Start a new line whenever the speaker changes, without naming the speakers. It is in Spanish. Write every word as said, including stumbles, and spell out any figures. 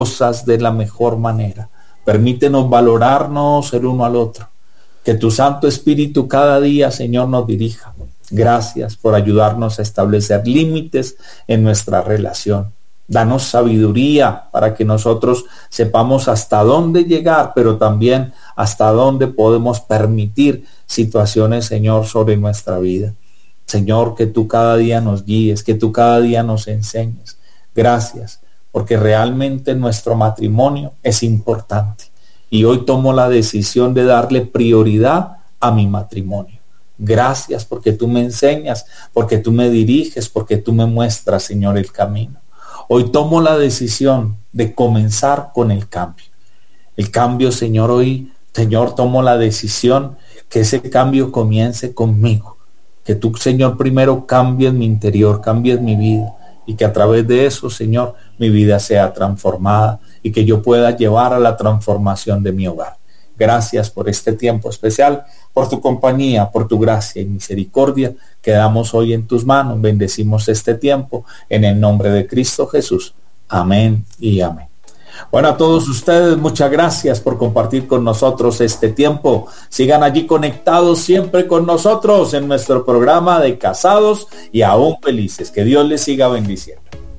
cosas de la mejor manera. Permítenos valorarnos el uno al otro. Que tu Santo Espíritu cada día, Señor, nos dirija. Gracias por ayudarnos a establecer límites en nuestra relación. Danos sabiduría para que nosotros sepamos hasta dónde llegar, pero también hasta dónde podemos permitir situaciones, Señor, sobre nuestra vida. Señor, que tú cada día nos guíes, que tú cada día nos enseñes. Gracias, porque realmente nuestro matrimonio es importante. Y hoy tomo la decisión de darle prioridad a mi matrimonio. Gracias porque tú me enseñas, porque tú me diriges, porque tú me muestras, Señor, el camino. Hoy tomo la decisión de comenzar con el cambio. El cambio, Señor, hoy, Señor, tomo la decisión que ese cambio comience conmigo. Que tú, Señor, primero cambies mi interior, cambies mi vida. Y que a través de eso, Señor, mi vida sea transformada y que yo pueda llevar a la transformación de mi hogar. Gracias por este tiempo especial, por tu compañía, por tu gracia y misericordia. Quedamos hoy en tus manos. Bendecimos este tiempo en el nombre de Cristo Jesús. Amén y amén. Bueno, a todos ustedes, muchas gracias por compartir con nosotros este tiempo. Sigan allí conectados siempre con nosotros en nuestro programa de Casados y Aún Felices. Que Dios les siga bendiciendo.